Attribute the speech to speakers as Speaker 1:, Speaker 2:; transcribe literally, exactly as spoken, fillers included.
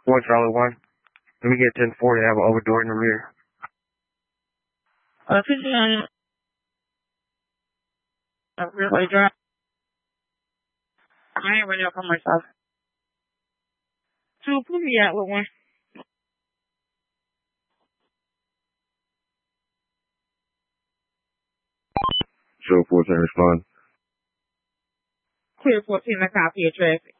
Speaker 1: One Charlie One. Let me get ten forty. I have an overdoor in the rear.
Speaker 2: Uh, fifty on a real drive. I ain't ready up on myself. So put me out with one.
Speaker 1: Show fourteen respond.
Speaker 2: Clear fourteen, I copy your traffic.